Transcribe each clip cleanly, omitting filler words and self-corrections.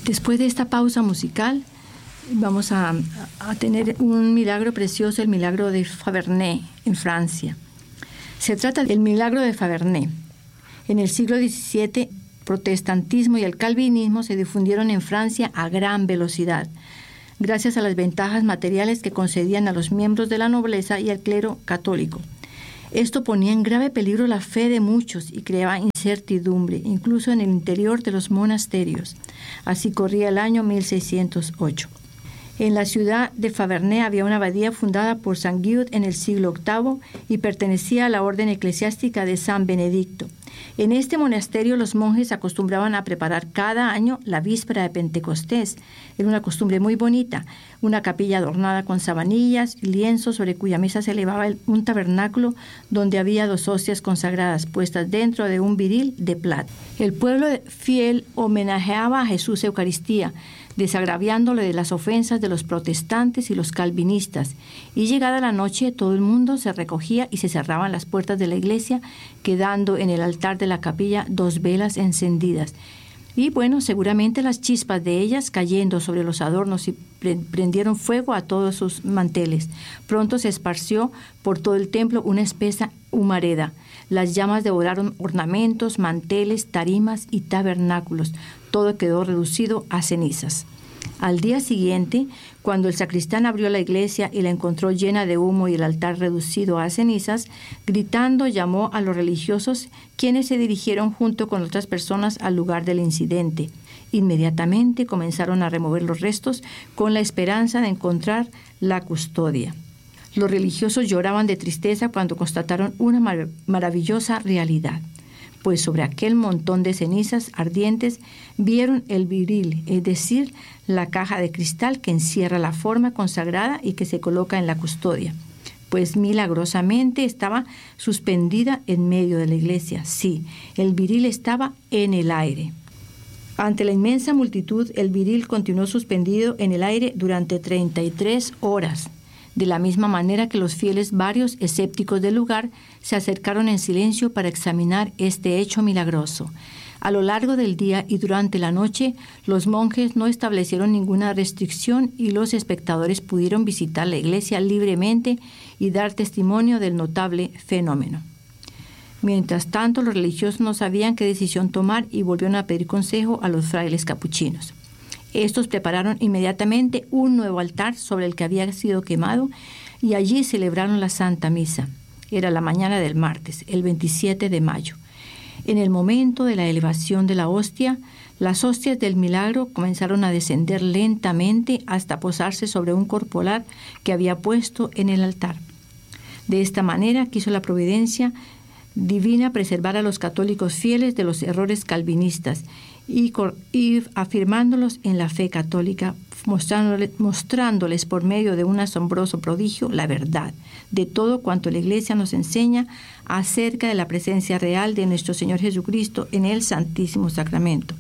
Después de esta pausa musical, vamos a tener un milagro precioso, el milagro de Faberney, en Francia. Se trata del milagro de Faberney. En el siglo XVII, el protestantismo y el calvinismo se difundieron en Francia a gran velocidad, gracias a las ventajas materiales que concedían a los miembros de la nobleza y al clero católico. Esto ponía en grave peligro la fe de muchos y creaba incertidumbre, incluso en el interior de los monasterios. Así corría el año 1608. En la ciudad de Faberney había una abadía fundada por San Guiud en el siglo VIII y pertenecía a la orden eclesiástica de San Benedicto. En este monasterio los monjes acostumbraban a preparar cada año la víspera de Pentecostés. Era una costumbre muy bonita, una capilla adornada con sabanillas y lienzos sobre cuya mesa se elevaba un tabernáculo donde había 2 hostias consagradas puestas dentro de un biril de plata. El pueblo fiel homenajeaba a Jesús Eucaristía, desagraviándole de las ofensas de los protestantes y los calvinistas, y llegada la noche todo el mundo se recogía y se cerraban las puertas de la iglesia, quedando en el altar de la capilla 2 velas encendidas. Y bueno, seguramente las chispas de ellas cayendo sobre los adornos y prendieron fuego a todos sus manteles. Pronto se esparció por todo el templo una espesa humareda. Las llamas devoraron ornamentos, manteles, tarimas y tabernáculos. Todo quedó reducido a cenizas. Al día siguiente, cuando el sacristán abrió la iglesia y la encontró llena de humo y el altar reducido a cenizas, gritando llamó a los religiosos, quienes se dirigieron junto con otras personas al lugar del incidente. Inmediatamente comenzaron a remover los restos con la esperanza de encontrar la custodia. Los religiosos lloraban de tristeza cuando constataron una maravillosa realidad, pues sobre aquel montón de cenizas ardientes vieron el biril, es decir, la caja de cristal que encierra la forma consagrada y que se coloca en la custodia, pues milagrosamente estaba suspendida en medio de la iglesia. Sí, el biril estaba en el aire. Ante la inmensa multitud, el biril continuó suspendido en el aire durante 33 horas. De la misma manera que los fieles, varios escépticos del lugar se acercaron en silencio para examinar este hecho milagroso. A lo largo del día y durante la noche, los monjes no establecieron ninguna restricción y los espectadores pudieron visitar la iglesia libremente y dar testimonio del notable fenómeno. Mientras tanto, los religiosos no sabían qué decisión tomar y volvieron a pedir consejo a los frailes capuchinos. Estos prepararon inmediatamente un nuevo altar sobre el que había sido quemado y allí celebraron la Santa Misa. Era la mañana del martes, el 27 de mayo. En el momento de la elevación de la hostia, las hostias del milagro comenzaron a descender lentamente hasta posarse sobre un corporal que había puesto en el altar. De esta manera quiso la providencia divina preservar a los católicos fieles de los errores calvinistas y afirmándolos en la fe católica, mostrándoles por medio de un asombroso prodigio la verdad de todo cuanto la Iglesia nos enseña acerca de la presencia real de nuestro Señor Jesucristo en el Santísimo Sacramento.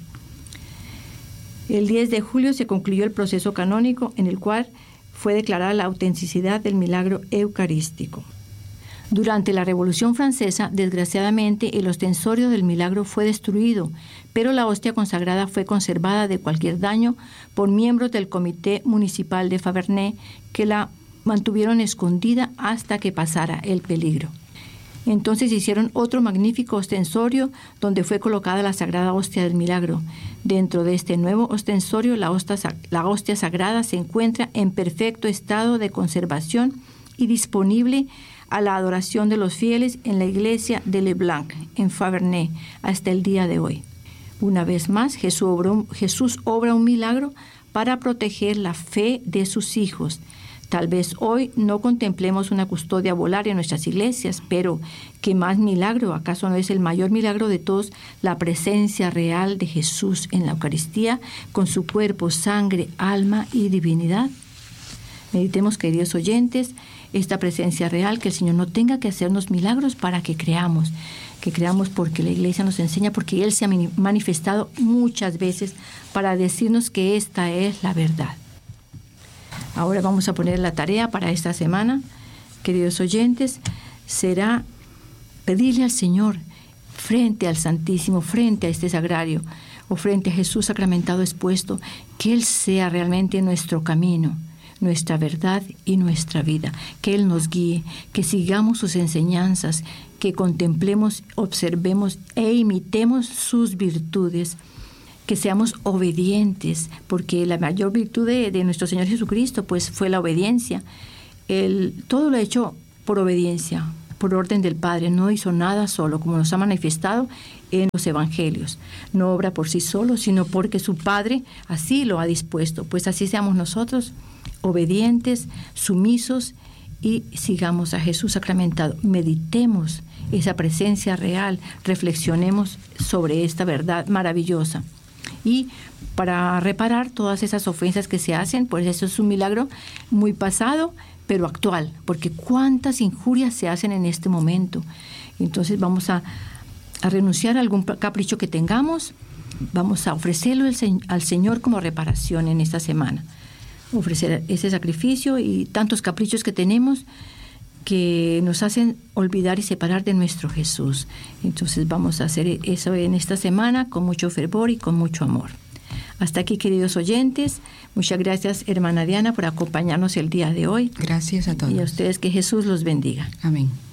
El 10 de julio se concluyó el proceso canónico en el cual fue declarada la autenticidad del milagro eucarístico. Durante la Revolución Francesa, desgraciadamente, el ostensorio del milagro fue destruido, pero la hostia consagrada fue conservada de cualquier daño por miembros del Comité Municipal de Faberney, que la mantuvieron escondida hasta que pasara el peligro. Entonces hicieron otro magnífico ostensorio donde fue colocada la Sagrada Hostia del Milagro. Dentro de este nuevo ostensorio, la hostia sagrada se encuentra en perfecto estado de conservación y disponible a la adoración de los fieles en la iglesia de Le Blanc, en Faberney, hasta el día de hoy. Una vez más, Jesús obra un milagro para proteger la fe de sus hijos. Tal vez hoy no contemplemos una custodia volar en nuestras iglesias, pero ¿qué más milagro? ¿Acaso no es el mayor milagro de todos la presencia real de Jesús en la Eucaristía, con su cuerpo, sangre, alma y divinidad? Meditemos, queridos oyentes, esta presencia real, que el Señor no tenga que hacernos milagros para que creamos porque la Iglesia nos enseña, porque Él se ha manifestado muchas veces para decirnos que esta es la verdad. Ahora vamos a poner la tarea para esta semana, queridos oyentes, será pedirle al Señor frente al Santísimo, frente a este sagrario, o frente a Jesús sacramentado expuesto, que Él sea realmente nuestro camino, nuestra verdad y nuestra vida, que Él nos guíe, que sigamos sus enseñanzas, que contemplemos, observemos e imitemos sus virtudes, que seamos obedientes, porque la mayor virtud de nuestro Señor Jesucristo pues fue la obediencia. Él todo lo ha hecho por obediencia, por orden del Padre, no hizo nada solo, como nos ha manifestado en los evangelios. No obra por sí solo, sino porque su Padre así lo ha dispuesto. Pues así seamos nosotros, obedientes, sumisos, y sigamos a Jesús sacramentado. Meditemos esa presencia real, reflexionemos sobre esta verdad maravillosa. Y para reparar todas esas ofensas que se hacen, pues eso es un milagro muy pasado, pero actual, porque cuántas injurias se hacen en este momento. Entonces vamos a renunciar a algún capricho que tengamos, vamos a ofrecerlo al Señor como reparación en esta semana. Ofrecer ese sacrificio y tantos caprichos que tenemos que nos hacen olvidar y separar de nuestro Jesús. Entonces vamos a hacer eso en esta semana con mucho fervor y con mucho amor. Hasta aquí, queridos oyentes. Muchas gracias, hermana Diana, por acompañarnos el día de hoy. Gracias a todos. Y a ustedes, que Jesús los bendiga. Amén.